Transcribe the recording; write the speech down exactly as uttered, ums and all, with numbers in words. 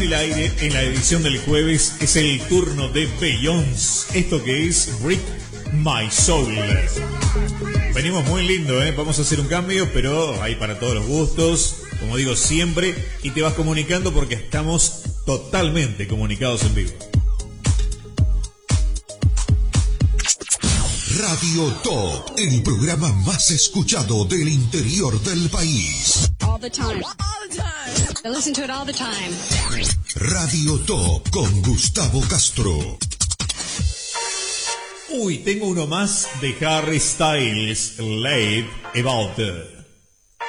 en el aire, en la edición del jueves, es el turno de Beyoncé. Esto que es Break My Soul. Venimos muy lindo, ¿eh? Vamos a hacer un cambio, pero hay para todos los gustos, como digo siempre, y te vas comunicando porque estamos totalmente comunicados en vivo. Radio Top, el programa más escuchado del interior del país. All the time. All the time. I listen to it all the time. Radio Top con Gustavo Castro. Uy, tengo uno más de Harry Styles, Late About It.